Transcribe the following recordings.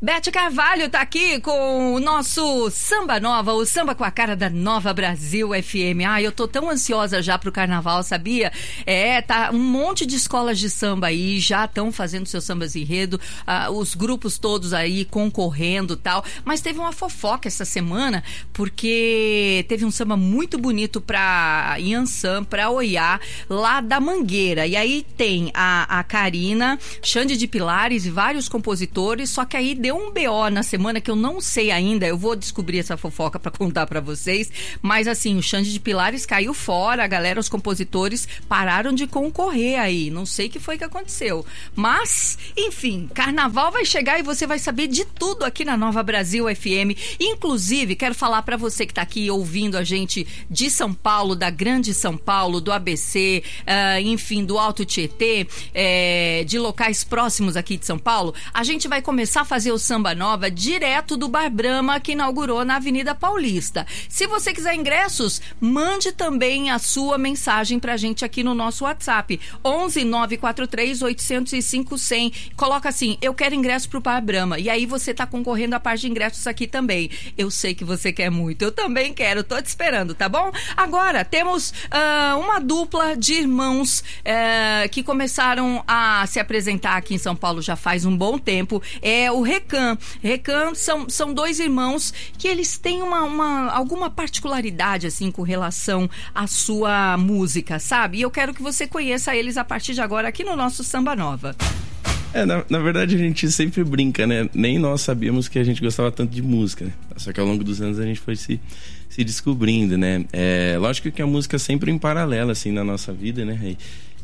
Beth Carvalho tá aqui com o nosso Samba Nova, o samba com a cara da Nova Brasil FM. Eu tô tão ansiosa já pro carnaval, sabia? Tá um monte de escolas de samba aí, já estão fazendo seus sambas enredo, os grupos todos aí concorrendo e tal. Mas teve uma fofoca essa semana, porque teve um samba muito bonito pra Iansã, pra Oiá, lá da Mangueira. E aí tem a Karina, Xande de Pilares e vários compositores, só que aí deu um BO na semana que eu não sei ainda, eu vou descobrir essa fofoca pra contar pra vocês, mas assim, o Xande de Pilares caiu fora, a galera, os compositores pararam de concorrer aí, não sei o que foi que aconteceu, mas, enfim, carnaval vai chegar e você vai saber de tudo aqui na Nova Brasil FM, inclusive, quero falar pra você que tá aqui ouvindo a gente de São Paulo, da Grande São Paulo, do ABC, enfim, do Alto Tietê, de locais próximos aqui de São Paulo, a gente vai começar a fazer o Samba Nova direto do Bar Brahma, que inaugurou na Avenida Paulista. Se você quiser ingressos, mande também a sua mensagem pra gente aqui no nosso WhatsApp, 11 943 805 100. Coloca assim, eu quero ingresso pro Bar Brahma, e aí você tá concorrendo a parte de ingressos aqui também. Eu sei que você quer muito, eu também quero, tô te esperando, tá bom? Agora, temos uma dupla de irmãos que começaram a se apresentar aqui em São Paulo já faz um bom tempo, o Recan são dois irmãos que eles têm alguma particularidade assim com relação à sua música, sabe? E eu quero que você conheça eles a partir de agora aqui no nosso Samba Nova. Na verdade a gente sempre brinca, né? Nem nós sabíamos que a gente gostava tanto de música, né? Só que ao longo dos anos a gente foi se descobrindo, né? Lógico que a música é sempre em paralelo assim na nossa vida, né?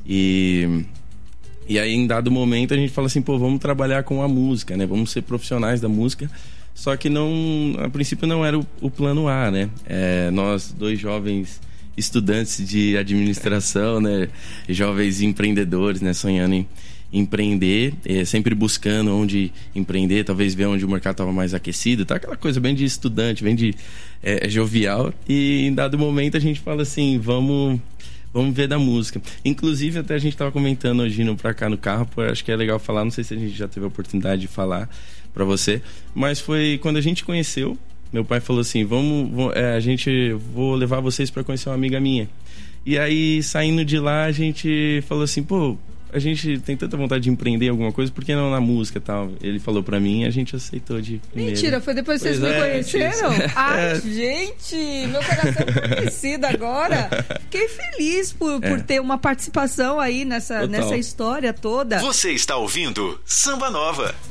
E aí, em dado momento, a gente fala assim, vamos trabalhar com a música, né? Vamos ser profissionais da música. Só que a princípio não era o plano A, né? Nós, dois jovens estudantes de administração, né? Jovens empreendedores, né? Sonhando em empreender, sempre buscando onde empreender, talvez ver onde o mercado estava mais aquecido, tá? Aquela coisa bem de estudante, bem de jovial. E em dado momento a gente fala assim, vamos ver da música. Inclusive, até a gente estava comentando hoje indo pra cá no carro, acho que é legal falar, não sei se a gente já teve a oportunidade de falar pra você, mas foi quando a gente conheceu, meu pai falou assim, vou levar vocês pra conhecer uma amiga minha. E aí, saindo de lá, a gente falou assim, a gente tem tanta vontade de empreender alguma coisa, por que não na música e tal? Ele falou pra mim e a gente aceitou de primeira. Mentira, foi depois que vocês me conheceram? Gente, meu coração tá aquecido agora. Fiquei feliz por ter uma participação aí nessa história toda. Você está ouvindo Samba Nova.